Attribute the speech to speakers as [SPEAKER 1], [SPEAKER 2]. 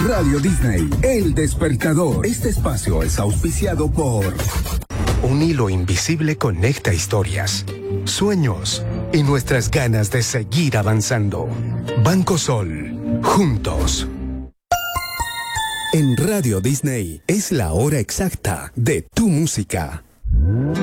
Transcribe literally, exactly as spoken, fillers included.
[SPEAKER 1] Radio Disney, El Despertador. Este espacio es auspiciado por...
[SPEAKER 2] Un hilo invisible conecta historias, sueños y nuestras ganas de seguir avanzando. Banco Sol, juntos. En Radio Disney es la hora exacta de tu música.